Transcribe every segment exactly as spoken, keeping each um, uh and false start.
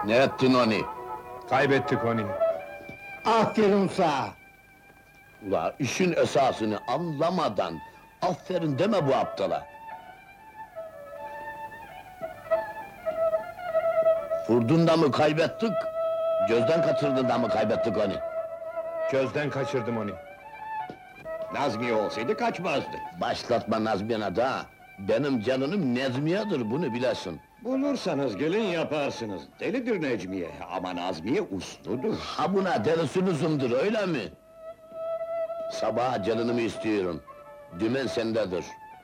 Ne ettin onu? Kaybettik onu. Aferin sana! Ula işin esasını anlamadan aferin deme bu aptala. Vurdun da mı kaybettik, gözden kaçırdın da mı kaybettik onu? Gözden kaçırdım onu. Nazmiye olsaydı kaçmazdı. Başlatma Nazmiye'ne da, benim canım Nezmiye'dir, bunu bilesin. Bulursanız gelin yaparsınız. Delidir Necmiye ama Nazmiye usludur. Ha buna delisinizimdir, öyle mi? Sabaha canınımı istiyorum, dümen sendedir.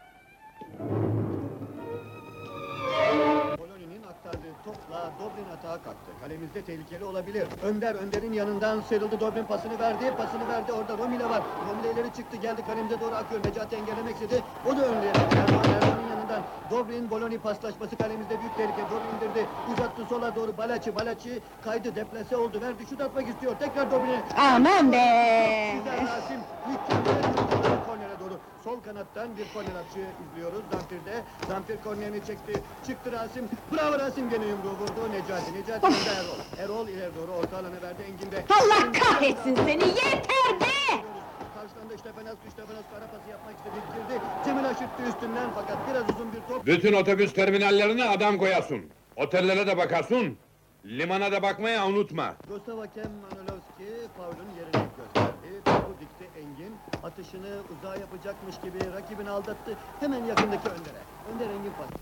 Poloni'nin aktardığı topla Dobrin atağa kalktı. Kalemizde tehlikeli olabilir. Önder, Önder'in yanından sıyrıldı. Dobrin pasını verdi, pasını verdi. Orada Romile var. Romile ileri çıktı, geldi kalemize doğru akıyor. Necati engellemek istedi. O da önlüğe. Erdoğan, Erdoğan'ın yanından. Dobrin, Boloni paslaşması kalemizde büyük tehlike. Doğru indirdi. Uzattı sola doğru. Balaçı, Balaçı kaydı, deplase oldu. Verdi, şut atmak istiyor. Tekrar Dobrin'e. Aman be! Güzel Rasim, mükemmel kornere doğru. Sol kanattan bir korner atışı izliyoruz Zamfir'de. Zamfir kornerini çekti. Çıktı Rasim. Bravo Rasim, gene yumruğu vurdu Necati. Necati önde Erol. Erol ileri doğru orta alana verdi Engin'de. Allah kahretsin seni, yeter be! Karşılandı Ştefanescu, Ştefanescu ara pası yapmak istedi. Girdi. Cemil aşırttı üstünden fakat biraz uzun bir top. Bütün otobüs terminallerine adam koyasın. Otellere de bakasın. Limana da bakmaya unutma. Gustav Hakem Manolovski faulün yerini gösterdi. Topu dikti Engin. Atışını uzağa yapacakmış gibi rakibini aldattı. Hemen yakındaki Önder'e. Önder Engin pas.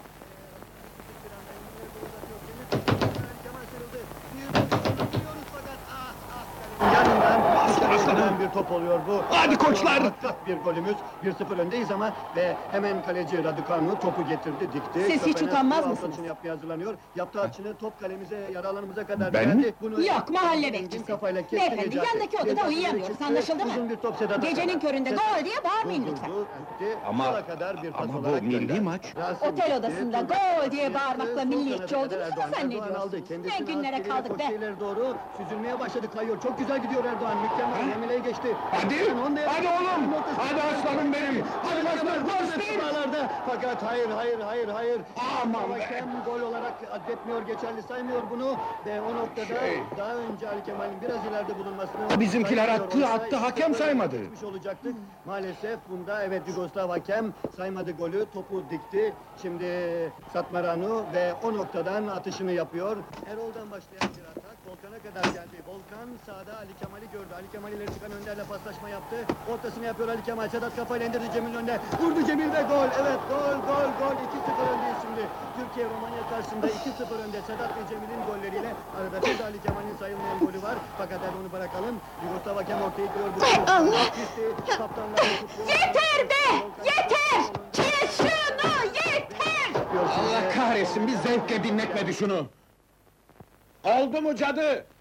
Kemal sıyrıldı. Bir vuruyoruz fakat ah ah. Yanından aslanın bir top oluyor bu. Hadi koçlar! Muhakkak bir golümüz. bir sıfır öndeyiz ama ve hemen kaleci Raducanu topu getirdi, dikti. Siz hiç Köpenes utanmaz bu mısınız? atışını yapmaya hazırlanıyor. Yaptığı atışını top kalemize, yarı alanımıza kadar Ben geldi. mi? Bunu Yok, mahalle Engin bekçisi. kafayla kesti Beyefendi, Necati. yandaki odada Necati uyuyamıyoruz, çıktı, anlaşıldı mı? uzun bir top Sedat'a Gecenin kadar. köründe Sedat gol diye bağırmayın lütfen. durdurdu, gitti. Ama- Sola kadar bir pas ama bu olarak milli gönderdi. maç. Rasim Otel gitti, odasında Turgut gol diye gitti, bağırmakla sol milliyetçi kanada olduğunuzu Erdoğan. mu zannediyorsunuz? Erdoğan aldı, Ne kendisini günlere askeriyle kaldık be! koştu ileri doğru süzülmeye başladı, kayıyor. Çok güzel gidiyor Erdoğan, mükemmel. Yemile'yi geçti. Hadi! Onda Hadi oğlum! Hadi aslanım benim! Hadi başlar, koş bir! Sağlarda. Fakat hayır, hayır, hayır, hayır. Aman be! Hakem gol olarak adetmiyor, geçerli saymıyor bunu. Ve o noktada Şey. daha önce Ali Kemal'in biraz ileride bulunmasını... Bizimkiler saymıyor. attı, Olsa attı, iki hakem sıfır saymadı. geçmiş olacaktık. Maalesef bunda evet Yugoslav hakem saymadı golü, topu dikti. Şimdi Satmaranu ve o noktadan atışını yapıyor. Erol'dan başlayan bir atak Volkan'a kadar geldi. Volkan sağda Ali Kemal'i gördü. Ali Kemal ileri çıkan Önder'le paslaşma yaptı. Ortasını yapıyor Ali Kemal. Sedat kafayla indirdi Cemil'in önüne. Vurdu Cemil ve gol. Evet gol gol gol. iki sıfır öndeyiz şimdi. Türkiye Romanya karşısında iki sıfır önde. Sedat ve Cemil'in golleriyle arada bir de Ali Kemal'in sayılmayan golü var. Fakat hadi onu bırakalım. Yugoslav hakem ortaya gidiyor. Allah! Kaptanlar tutuyor. Yeter be! Yeter! Kes şunu, yeter! Allah kahretsin, bir zevkle dinletmedi şunu! Oldu mu cadı?